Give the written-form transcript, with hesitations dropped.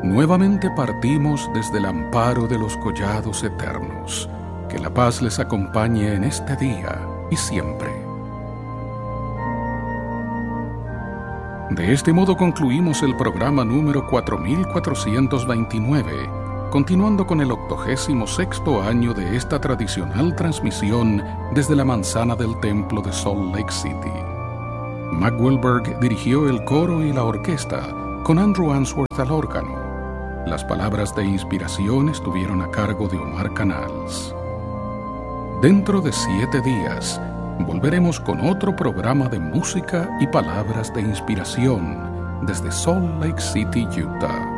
Nuevamente partimos desde el amparo de los collados eternos. Que la paz les acompañe en este día y siempre. De este modo concluimos el programa número 4429, continuando con el 86º año de esta tradicional transmisión desde la manzana del templo de Salt Lake City. Mac Wilberg dirigió el coro y la orquesta, con Andrew Answorth al órgano. Las palabras de inspiración estuvieron a cargo de Omar Canals. Dentro de 7 días, volveremos con otro programa de música y palabras de inspiración desde Salt Lake City, Utah.